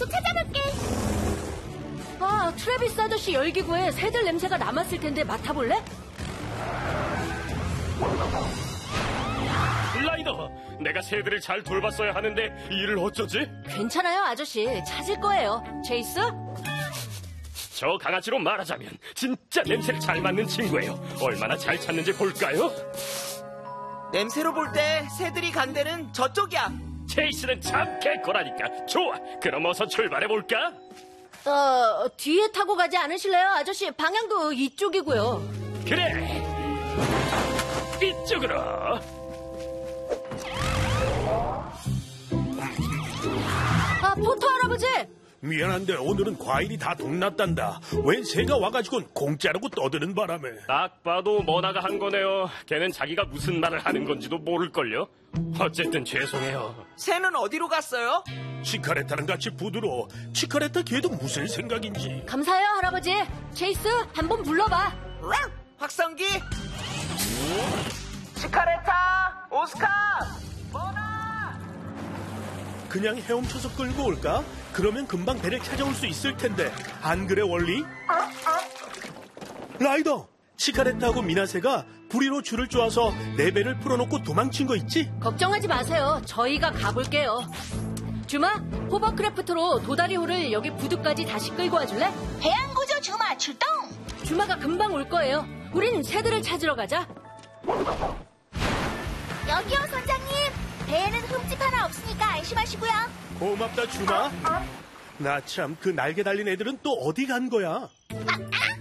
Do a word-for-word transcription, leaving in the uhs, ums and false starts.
찾아볼게. 아, 트래비스 아저씨 열기구에 새들 냄새가 남았을 텐데 맡아볼래? 라이더, 내가 새들을 잘 돌봤어야 하는데 일을 어쩌지? 괜찮아요, 아저씨. 찾을 거예요. 체이스? 저 강아지로 말하자면 진짜 냄새를 잘 맡는 친구예요. 얼마나 잘 찾는지 볼까요? 냄새로 볼 때 새들이 간 데는 저쪽이야. 체이스는 참 개코라니까. 좋아, 그럼 어서 출발해볼까? 어, 뒤에 타고 가지 않으실래요? 아저씨, 방향도 이쪽이고요. 그래, 이쪽으로. 아, 포토 할아버지! 미안한데 오늘은 과일이 다 동났단다. 웬 새가 와가지고 공짜라고 떠드는 바람에. 딱 봐도 머나가 한 거네요. 걔는 자기가 무슨 말을 하는 건지도 모를걸요. 어쨌든 죄송해요. 새는 어디로 갔어요? 치카레타랑 같이 부두로. 치카레타 걔도 무슨 생각인지. 감사해요, 할아버지. 체이스, 한번 불러봐. 확성기. 치카레타, 오스카, 머나. 그냥 헤엄쳐서 끌고 올까? 그러면 금방 배를 찾아올 수 있을 텐데. 안 그래, 월리? 라이더! 치카레타하고 미나세가 부리로 줄을 쪼아서 내 배를 풀어놓고 도망친 거 있지? 걱정하지 마세요. 저희가 가볼게요. 주마, 호버크래프트로 도다리호를 여기 부두까지 다시 끌고 와줄래? 해양구조 주마 출동. 주마가 금방 올 거예요. 우린 새들을 찾으러 가자. 여기요, 선장님. 배에는 흠집 하나 없으니까 안심하시고요. 고맙다, 주마. 나 참 그 날개 달린 애들은 또 어디 간 거야? 아, 아!